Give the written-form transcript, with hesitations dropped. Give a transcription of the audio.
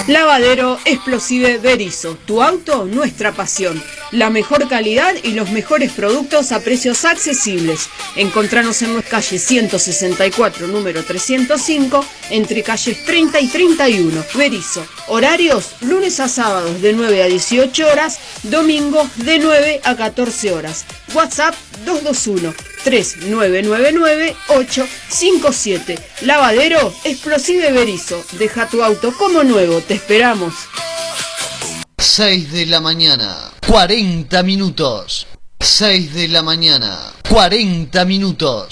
Lavadero Explosive Berizo, tu auto, nuestra pasión. La mejor calidad y los mejores productos a precios accesibles. Encontranos en nuestra calle 164, número 305, entre calles 30 y 31. Berizo. Horarios, lunes a sábados de 9 a 18 horas, domingos de 9 a 14 horas. WhatsApp 221-3999-857. Lavadero Explosive Berizo. Deja tu auto como nuevo, te esperamos. 6 de la mañana, 40 minutos. 6 de la mañana, 40 minutos.